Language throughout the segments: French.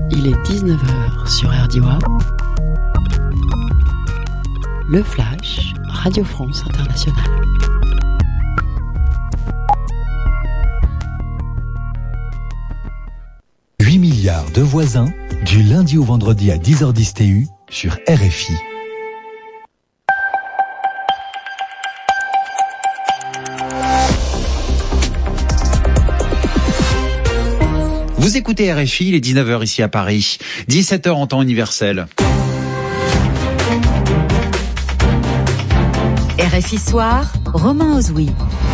Il est 19h sur RDI. Le Flash, Radio France Internationale. « 8 milliards de voisins, du lundi au vendredi à 10h10 TU sur RFI. Vous écoutez RFI, il est 19h ici à Paris, 17h en temps universel. RFI Soir, Romain Ozoui.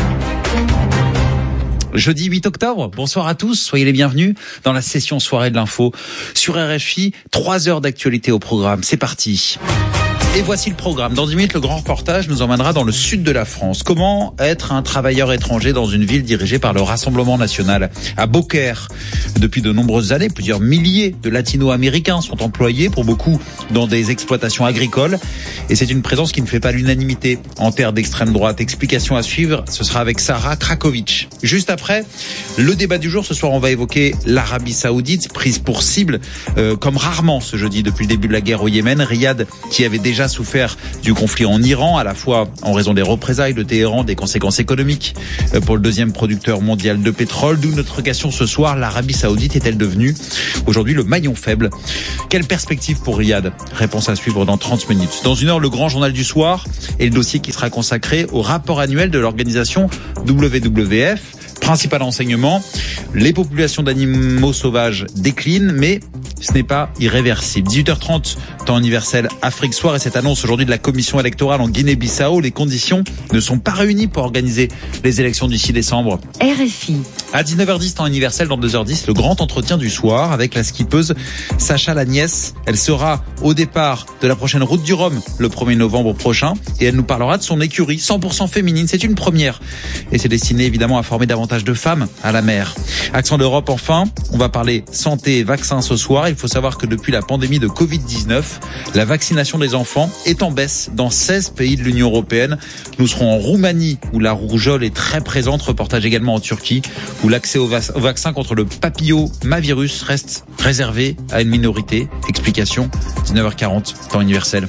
Jeudi 8 octobre, bonsoir à tous, soyez les bienvenus dans la session soirée de l'info sur RFI, 3 heures d'actualité au programme, c'est parti. Et voici le programme. Dans 10 minutes, le grand reportage nous emmènera dans le sud de la France. Comment être un travailleur étranger dans une ville dirigée par le Rassemblement national à Beaucaire. Depuis de nombreuses années, plusieurs milliers de latino-américains sont employés, pour beaucoup dans des exploitations agricoles. Et c'est une présence qui ne fait pas l'unanimité en terre d'extrême droite. Explication à suivre, ce sera avec Sarah Krakovic. Juste après, le débat du jour. Ce soir, on va évoquer l'Arabie Saoudite, prise pour cible, comme rarement ce jeudi depuis le début de la guerre au Yémen. Riyad, qui avait déjà souffert du conflit en Iran, à la fois en raison des représailles de Téhéran, des conséquences économiques pour le deuxième producteur mondial de pétrole. D'où notre question ce soir, l'Arabie Saoudite est-elle devenue aujourd'hui le maillon faible? Quelle perspective pour Riyad? Réponse à suivre dans 30 minutes. Dans une heure, le grand journal du soir et le dossier qui sera consacré au rapport annuel de l'organisation WWF. Principal enseignement, les populations d'animaux sauvages déclinent, mais ce n'est pas irréversible. 18h30, temps universel Afrique Soir, et cette annonce aujourd'hui de la commission électorale en Guinée-Bissau, les conditions ne sont pas réunies pour organiser les élections du 6 décembre. RFI. À 19h10, temps universel, dans 2h10, le grand entretien du soir avec la skippeuse Sacha Lagnès. Elle sera au départ de la prochaine Route du Rhum le 1er novembre prochain, et elle nous parlera de son écurie 100% féminine. C'est une première, et c'est destiné évidemment à former davantage de femmes à la mer. Accent d'Europe enfin, on va parler santé et vaccins ce soir. Il faut savoir que depuis la pandémie de Covid-19, la vaccination des enfants est en baisse dans 16 pays de l'Union européenne. Nous serons en Roumanie où la rougeole est très présente, reportage également en Turquie où l'accès au vaccin contre le papillomavirus reste réservé à une minorité. Explication, 19h40, temps universel.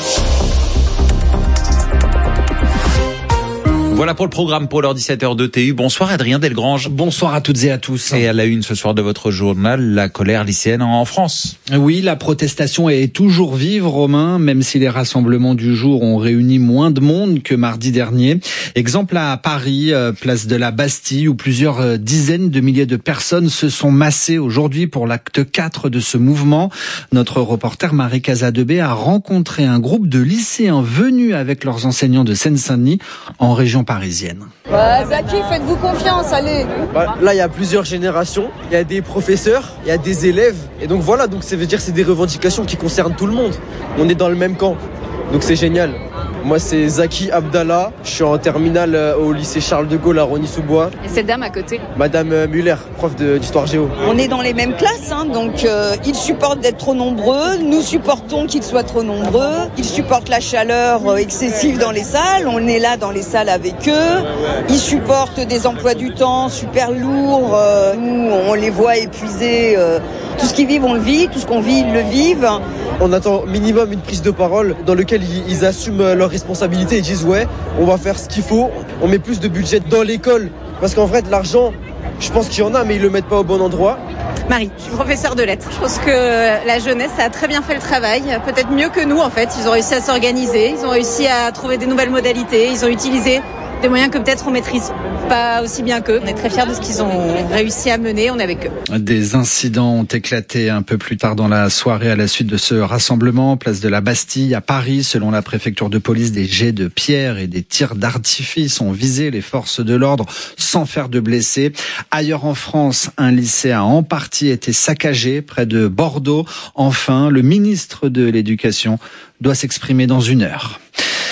Voilà pour le programme pour l'heure 17h de TU. Bonsoir Adrien Delgrange. Bonsoir à toutes et à tous. Et à la une ce soir de votre journal, la colère lycéenne en France. Oui, la protestation est toujours vive, Romain, même si les rassemblements du jour ont réuni moins de monde que mardi dernier. Exemple à Paris, place de la Bastille, où plusieurs dizaines de milliers de personnes se sont massées aujourd'hui pour l'acte 4 de ce mouvement. Notre reporter Marie Casadebé a rencontré un groupe de lycéens venus avec leurs enseignants de Seine-Saint-Denis en région parisienne. Zaki, faites-vous confiance, allez. Là, il y a plusieurs générations, il y a des professeurs, il y a des élèves, et donc voilà, donc ça veut dire que c'est des revendications qui concernent tout le monde. On est dans le même camp, donc c'est génial. Moi, c'est Zaki Abdallah. Je suis en terminale au lycée Charles de Gaulle à Rosny-sous-Bois. Et cette dame à côté? Madame Muller, prof d'histoire géo. On est dans les mêmes classes, donc ils supportent d'être trop nombreux. Nous supportons qu'ils soient trop nombreux. Ils supportent la chaleur excessive dans les salles. On est là dans les salles avec eux. Ils supportent des emplois du temps super lourds. Nous, on les voit épuisés. Tout ce qu'ils vivent, on le vit. Tout ce qu'on vit, ils le vivent. On attend minimum une prise de parole dans laquelle ils assument leurs responsabilités et disent ouais, on va faire ce qu'il faut. On met plus de budget dans l'école parce qu'en fait l'argent, je pense qu'il y en a mais ils le mettent pas au bon endroit. Marie, je suis professeure de lettres. Je pense que la jeunesse a très bien fait le travail, peut-être mieux que nous en fait. Ils ont réussi à s'organiser, ils ont réussi à trouver des nouvelles modalités, ils ont utilisé des moyens que peut-être on maîtrise pas aussi bien qu'eux. On est très fiers de ce qu'ils ont réussi à mener, on est avec eux. Des incidents ont éclaté un peu plus tard dans la soirée à la suite de ce rassemblement, place de la Bastille à Paris. Selon la préfecture de police, des jets de pierre et des tirs d'artifice ont visé les forces de l'ordre sans faire de blessés. Ailleurs en France, un lycée a en partie été saccagé près de Bordeaux. Enfin, le ministre de l'Éducation doit s'exprimer dans 1 heure.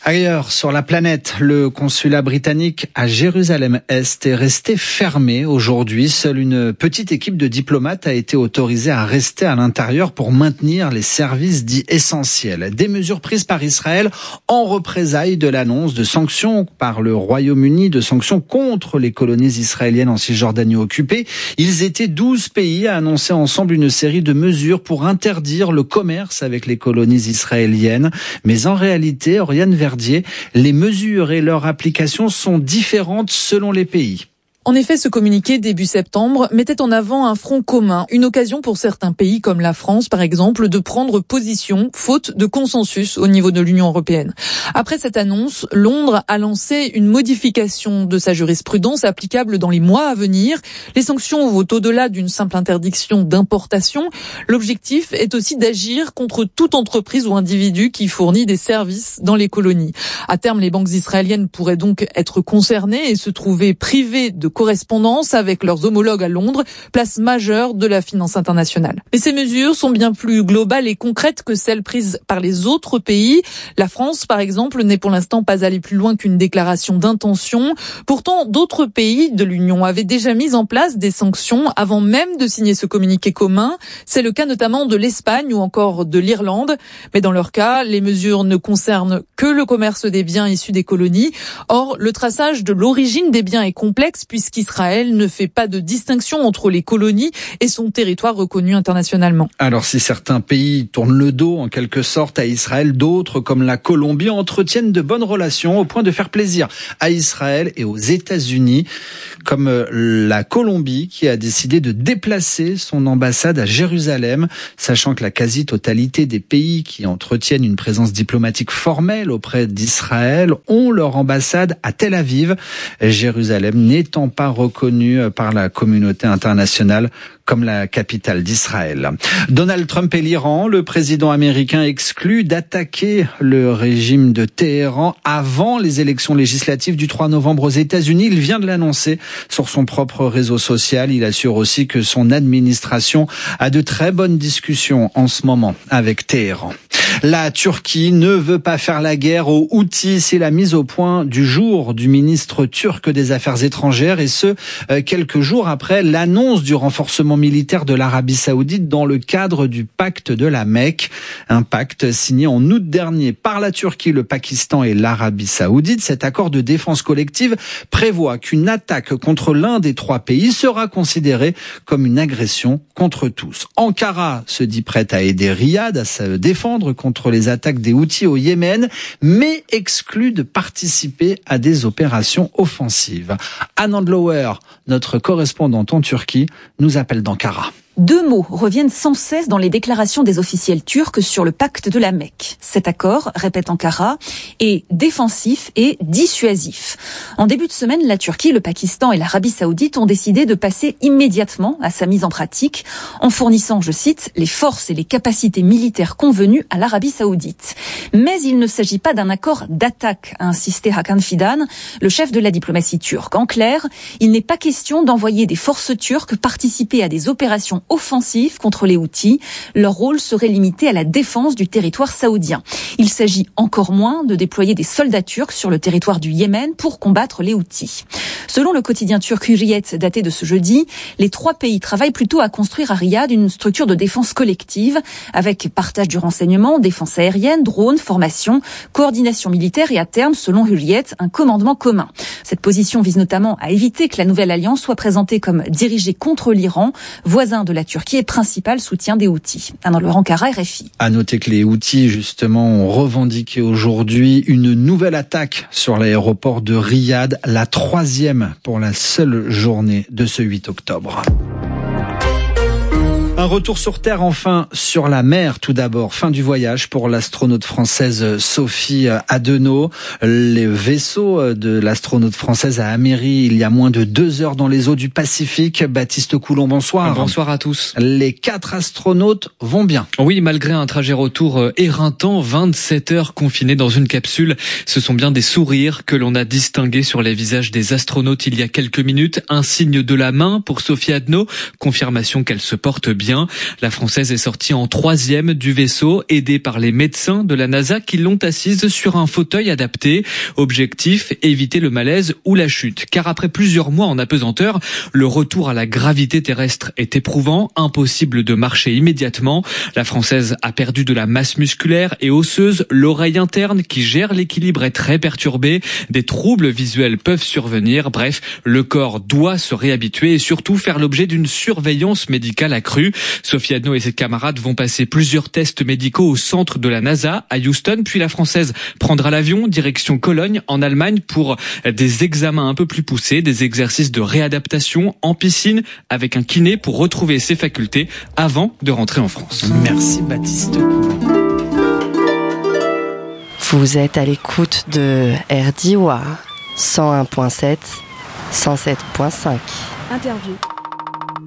Ailleurs sur la planète, le consulat britannique à Jérusalem-Est est resté fermé aujourd'hui. Seule une petite équipe de diplomates a été autorisée à rester à l'intérieur pour maintenir les services dits essentiels. Des mesures prises par Israël en représailles de l'annonce de sanctions par le Royaume-Uni, de sanctions contre les colonies israéliennes en Cisjordanie occupée. Ils étaient 12 pays à annoncer ensemble une série de mesures pour interdire le commerce avec les colonies israéliennes. Mais en réalité, Oriane Verdier, les mesures et leur application sont différentes selon les pays. En effet, ce communiqué début septembre mettait en avant un front commun, une occasion pour certains pays comme la France par exemple de prendre position faute de consensus au niveau de l'Union européenne. Après cette annonce, Londres a lancé une modification de sa jurisprudence applicable dans les mois à venir. Les sanctions vont au-delà d'une simple interdiction d'importation. L'objectif est aussi d'agir contre toute entreprise ou individu qui fournit des services dans les colonies. À terme, les banques israéliennes pourraient donc être concernées et se trouver privées de correspondance avec leurs homologues à Londres, place majeure de la finance internationale. Mais ces mesures sont bien plus globales et concrètes que celles prises par les autres pays. La France, par exemple, n'est pour l'instant pas allée plus loin qu'une déclaration d'intention. Pourtant, d'autres pays de l'Union avaient déjà mis en place des sanctions avant même de signer ce communiqué commun. C'est le cas notamment de l'Espagne ou encore de l'Irlande. Mais dans leur cas, les mesures ne concernent que le commerce des biens issus des colonies. Or, le traçage de l'origine des biens est complexe puisqu'Israël ne fait pas de distinction entre les colonies et son territoire reconnu internationalement. Alors si certains pays tournent le dos en quelque sorte à Israël, d'autres comme la Colombie entretiennent de bonnes relations au point de faire plaisir à Israël et aux États-Unis, comme la Colombie qui a décidé de déplacer son ambassade à Jérusalem, sachant que la quasi-totalité des pays qui entretiennent une présence diplomatique formelle auprès d'Israël ont leur ambassade à Tel Aviv, Jérusalem n'étant pas reconnue par la communauté internationale comme la capitale d'Israël. Donald Trump et l'Iran, le président américain exclut d'attaquer le régime de Téhéran avant les élections législatives du 3 novembre aux États-Unis. Il vient de l'annoncer sur son propre réseau social. Il assure aussi que son administration a de très bonnes discussions en ce moment avec Téhéran. La Turquie ne veut pas faire la guerre aux Houthis. C'est la mise au point du jour du ministre turc des Affaires étrangères et ce, quelques jours après l'annonce du renforcement militaire de l'Arabie Saoudite dans le cadre du pacte de la Mecque. Un pacte signé en août dernier par la Turquie, le Pakistan et l'Arabie Saoudite. Cet accord de défense collective prévoit qu'une attaque contre l'un des trois pays sera considérée comme une agression contre tous. Ankara se dit prête à aider Riyad à se défendre contre les attaques des Houthis au Yémen, mais exclut de participer à des opérations offensives. Anne Andlauer, notre correspondante en Turquie, nous appelle d'Ankara. Deux mots reviennent sans cesse dans les déclarations des officiels turcs sur le pacte de la Mecque. Cet accord, répète Ankara, est défensif et dissuasif. En début de semaine, la Turquie, le Pakistan et l'Arabie Saoudite ont décidé de passer immédiatement à sa mise en pratique en fournissant, je cite, les forces et les capacités militaires convenues à l'Arabie Saoudite. Mais il ne s'agit pas d'un accord d'attaque, a insisté Hakan Fidan, le chef de la diplomatie turque. En clair, il n'est pas question d'envoyer des forces turques participer à des opérations offensives contre les Houthis. Leur rôle serait limité à la défense du territoire saoudien. Il s'agit encore moins de déployer des soldats turcs sur le territoire du Yémen pour combattre les Houthis. Selon le quotidien turc Hürriyet daté de ce jeudi, les trois pays travaillent plutôt à construire à Riyad une structure de défense collective avec partage du renseignement, défense aérienne, drones, formation, coordination militaire et à terme, selon Hürriyet, un commandement commun. Cette position vise notamment à éviter que la nouvelle alliance soit présentée comme dirigée contre l'Iran, voisin de la Turquie et principal soutien des Houthis. Dans le Ankara, RFI. À noter que les Houthis, justement, ont revendiqué aujourd'hui une nouvelle attaque sur l'aéroport de Riyad, la troisième pour la seule journée de ce 8 octobre. Un retour sur Terre, enfin, sur la mer, tout d'abord. Fin du voyage pour l'astronaute française Sophie Adenau. Le vaisseau de l'astronaute française a améri il y a moins de 2 heures dans les eaux du Pacifique. Baptiste Coulon, bonsoir. Bonsoir à tous. Les 4 astronautes vont bien. Oui, malgré un trajet retour éreintant, 27 heures confinés dans une capsule. Ce sont bien des sourires que l'on a distingués sur les visages des astronautes il y a quelques minutes. Un signe de la main pour Sophie Adenau. Confirmation qu'elle se porte bien. bien. La Française est sortie en 3e du vaisseau, aidée par les médecins de la NASA qui l'ont assise sur un fauteuil adapté. Objectif, éviter le malaise ou la chute. Car après plusieurs mois en apesanteur, le retour à la gravité terrestre est éprouvant, impossible de marcher immédiatement. La Française a perdu de la masse musculaire et osseuse, l'oreille interne qui gère l'équilibre est très perturbée, des troubles visuels peuvent survenir, bref, le corps doit se réhabituer et surtout faire l'objet d'une surveillance médicale accrue. Sophie Adno et ses camarades vont passer plusieurs tests médicaux au centre de la NASA à Houston, puis la Française prendra l'avion direction Cologne en Allemagne pour des examens un peu plus poussés, des exercices de réadaptation en piscine avec un kiné pour retrouver ses facultés avant de rentrer en France. Merci Baptiste. Vous êtes à l'écoute de RDIWA 101.7, 107.5. Interview.